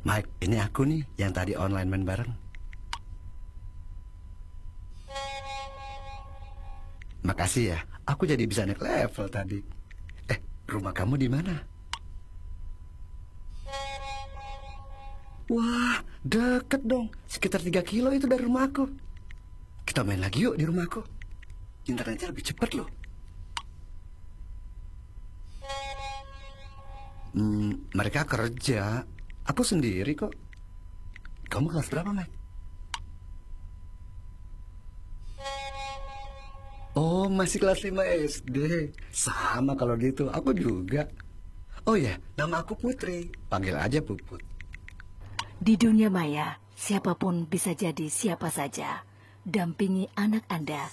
Mike, ini aku nih yang tadi online main bareng. Makasih ya, aku jadi bisa naik level tadi. Rumah kamu di mana? Wah, deket dong. Sekitar 3 kilo itu dari rumahku. Kita main lagi yuk di rumahku. Internetnya lebih cepat loh. Mereka kerja. Aku sendiri kok. Kamu kelas berapa, Mike? Oh, masih kelas 5 SD. Sama kalau gitu, aku juga. Oh ya, nama aku Putri. Panggil aja Puput. Di dunia maya, siapapun bisa jadi siapa saja. Dampingi anak Anda